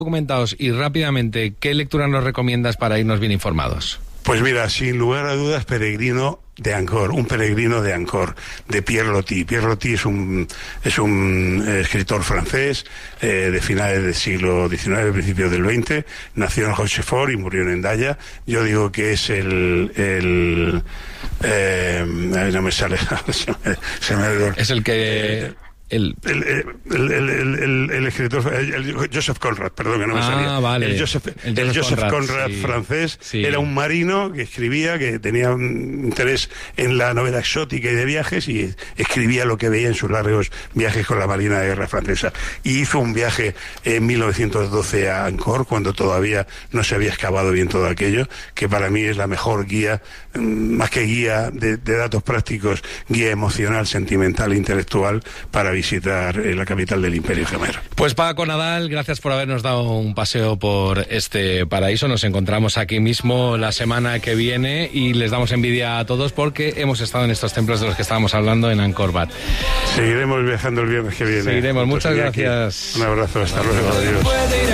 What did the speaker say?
Documentados y rápidamente, ¿qué lectura nos recomiendas para irnos bien informados? Pues mira, sin lugar a dudas, Peregrino de Angkor, un peregrino de Angkor, de Pierre Loti. Pierre Loti es un escritor francés de finales del siglo XIX, principios del XX, nació en Rochefort y murió en Hendaya. Yo digo que es no me sale, se me es el que... El escritor, Joseph Conrad, perdón, que no me salía. Vale. El Joseph Conrad sí. Francés, sí. Era un marino que escribía, que tenía un interés en la novela exótica y de viajes, y escribía lo que veía en sus largos viajes con la Marina de Guerra francesa. Y hizo un viaje en 1912 a Angkor, cuando todavía no se había excavado bien todo aquello, que para mí es la mejor guía, más que guía de datos prácticos, guía emocional, sentimental e intelectual para visitar la capital del Imperio Khmer. Pues Paco Nadal, gracias por habernos dado un paseo por este paraíso. Nos encontramos aquí mismo la semana que viene y les damos envidia a todos porque hemos estado en estos templos de los que estábamos hablando en Angkor Wat. Seguiremos viajando el viernes que viene. Seguiremos, muchas gracias. Un abrazo, hasta luego. Adiós.